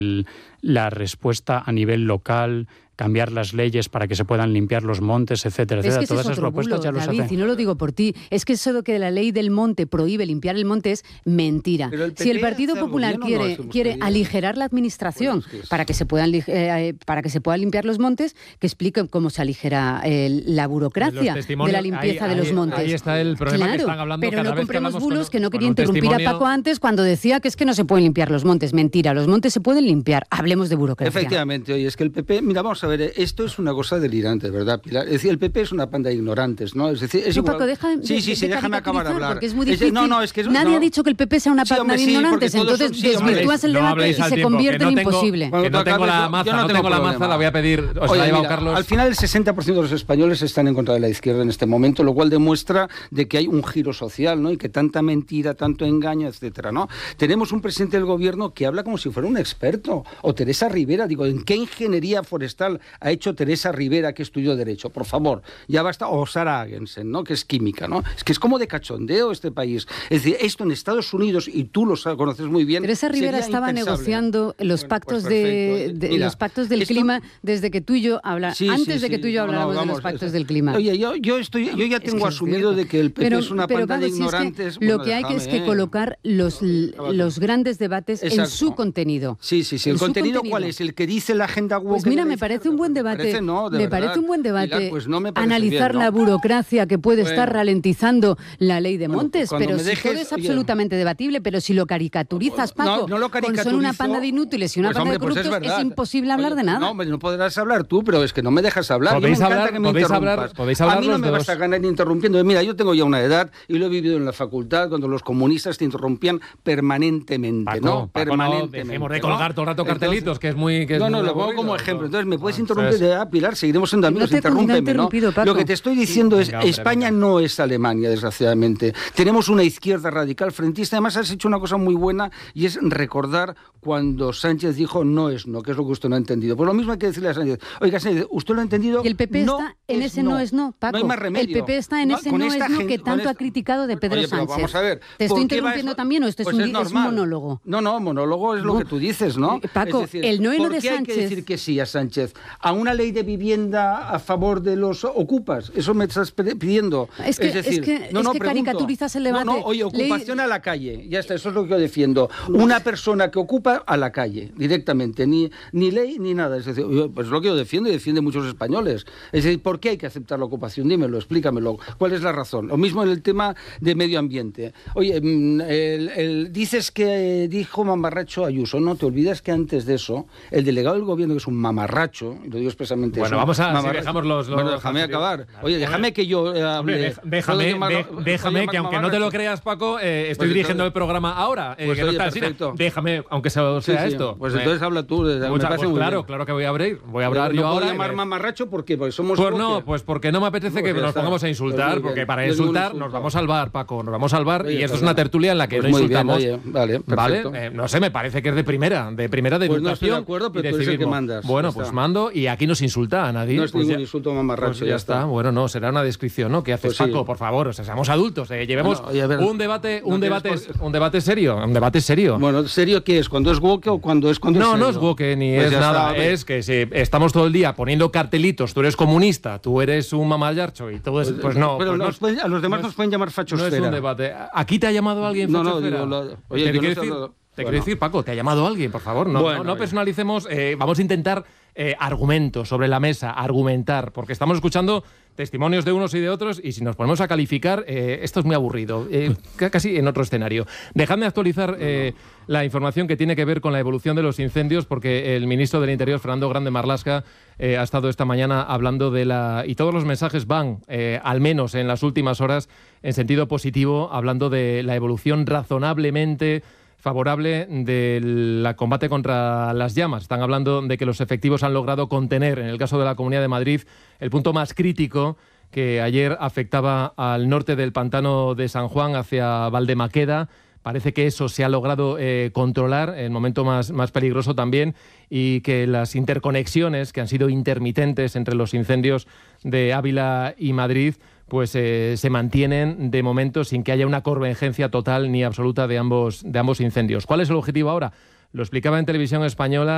la respuesta a nivel local, cambiar las leyes para que se puedan limpiar los montes, etcétera, etcétera. Todas esas propuestas ya lo saben. David, y no lo digo por ti, es que eso de que la ley del monte prohíbe limpiar el monte es mentira. Si el Partido Popular quiere aligerar la administración para que se puedan limpiar los montes, que expliquen cómo se aligera la burocracia de la limpieza de los montes. Ahí está el problema, que están hablando. Pero no compremos bulos, que no quería interrumpir a Paco antes cuando decía que es que no se pueden limpiar los montes. Mentira, los montes se pueden limpiar. Hablemos de burocracia. Efectivamente, oye, es que el PP, mira, vamos a ver, esto es una cosa delirante, ¿verdad, Pilar? Es decir, el PP es una panda de ignorantes, ¿no? Es decir, es igual... Paco, déjame acabar de hablar. Porque es muy difícil. Nadie ha dicho que el PP sea una panda de ignorantes, entonces desvirtúas el debate y se convierte en imposible. Que no tengo la maza, la voy a pedir. Os la ha llevado Carlos. Al final el 60% de los españoles están en contra de la izquierda en este momento, lo cual demuestra de que hay un giro social, ¿no? Y que tanta mentira, tanto engaño, etcétera, ¿no? Tenemos un presidente del gobierno que habla como si fuera un experto. O Teresa Rivera, digo, ¿en qué ingeniería forestal ha hecho Teresa Rivera, que estudió Derecho? Por favor, ya basta. O Sara Agensen, ¿no? Que es química, ¿no? Es que es como de cachondeo este país. Es decir, esto en Estados Unidos, y tú lo conoces muy bien. Teresa Rivera estaba negociando los pactos los pactos del clima desde que tú y yo antes de que tú y yo habláramos de los pactos del clima. Oye, yo ya tengo asumido de que el PP es una panda de ignorantes. Lo que hay es que colocar los grandes debates en su contenido. Sí. ¿El contenido cuál es? ¿El que dice la agenda woke? Pues mira, me parece un buen debate. Me parece un buen debate. Pilar, pues no me parece analizar bien, ¿no? La burocracia que puede estar ralentizando la ley de montes, pero si todo es absolutamente debatible, pero si lo caricaturizas, Paco, no lo caricaturizo, con una panda de inútiles y una panda de corruptos, es imposible hablar de nada. No podrás hablar tú, pero es que no me dejas hablar. Podéis hablar a mí no me vas a ganar interrumpiendo. Mira, yo tengo ya una edad y lo he vivido en la facultad cuando los comunistas te interrumpían permanentemente, Paco, permanentemente. Dejemos de colgar todo el rato cartelitos, que es muy... lo pongo como ejemplo. Entonces, ¿me puedes interrumpir? Pilar, seguiremos siendo amigos, interrúmpeme, ¿no? Lo que te estoy diciendo es, España no es Alemania, desgraciadamente. Tenemos una izquierda radical frentista. Además, has hecho una cosa muy buena y es recordar cuando Sánchez dijo no es no, que es lo que usted no ha entendido. Pues lo mismo hay que decirle a Sánchez. Oiga, Sánchez, ¿usted lo ha entendido? Y el PP está en ese no es no, Paco. No hay más remedio. El PP está en ese no es no que tanto ha criticado de Pedro Sánchez. Vamos a ver. ¿Te estoy interrumpiendo también o esto es un monólogo? No, monólogo es lo que tú dices, ¿no? Paco, es decir, el no de Sánchez... ¿Por qué hay que decir que sí a Sánchez? ¿A una ley de vivienda a favor de los ocupas? ¿Eso me estás pidiendo? Es que caricaturizas el debate. Oye, ocupación a la calle. Ya está, eso es lo que yo defiendo. Una persona que ocupa a la calle, directamente. Ni ley ni nada. Es decir, pues lo que yo defiendo y defiende muchos españoles. Es decir, ¿por qué hay que aceptar la ocupación? Dímelo, explícamelo. ¿Cuál es la razón? Lo mismo en el tema de medio ambiente. Oye, dices que dijo mamarracho Ayuso. No, te olvidas que antes de eso, el delegado del gobierno, que es un mamarracho, y lo digo expresamente bueno, vamos a... Si dejamos bueno, déjame acabar. Oye, déjame que yo hable. Déjame que aunque no te lo creas, Paco, estoy dirigiendo el programa ahora. Pues oye, perfecto. Déjame, aunque sea esto. Pues entonces habla tú. Claro que voy a hablar. Voy a hablar yo ahora. ¿No puedo llamar mamarracho? ¿Por qué? Porque somos... Pues no, pues porque no me apetece que nos pongamos a insultar, porque para insultar nos vamos al bar, Paco, nos vamos al bar, y esto es una tertulia en la que no insultamos. Vale, no sé, me parece que es de primera de educación. Pues no estoy de acuerdo, pero tú eres el que mandas. Bueno, pues mando, y aquí no se insulta a nadie. No es ningún insulto mamarracho. Pues ya está. Bueno, no, será una descripción, ¿no? ¿Qué haces, Paco? Por favor, o sea, seamos adultos, llevemos un debate serio. Bueno, ¿serio qué es? ¿Cuando es woke o cuando es serio? No es woke ni es nada. Es que si estamos todo el día poniendo cartelitos, tú eres comunista, tú eres un mamallarcho y todo eso, pues no. Pero a los demás nos pueden llamar fachosfera. No es un debate. ¿Aquí te ha llamado alguien fachosfera? Oye, te quiero decir, Paco, ¿te ha llamado alguien, por favor? No personalicemos, vamos a intentar argumentos sobre la mesa, argumentar, porque estamos escuchando testimonios de unos y de otros, y si nos ponemos a calificar, esto es muy aburrido, casi en otro escenario. Dejadme actualizar la información que tiene que ver con la evolución de los incendios, porque el ministro del Interior, Fernando Grande Marlaska, ha estado esta mañana hablando y todos los mensajes van, al menos en las últimas horas, en sentido positivo, hablando de la evolución razonablemente favorable del combate contra las llamas. Están hablando de que los efectivos han logrado contener, en el caso de la Comunidad de Madrid, el punto más crítico que ayer afectaba al norte del pantano de San Juan hacia Valdemaqueda. Parece que eso se ha logrado controlar, el momento más peligroso también, y que las interconexiones que han sido intermitentes entre los incendios de Ávila y Madrid pues se mantienen de momento sin que haya una convergencia total ni absoluta de ambos incendios. ¿Cuál es el objetivo ahora? Lo explicaba en Televisión Española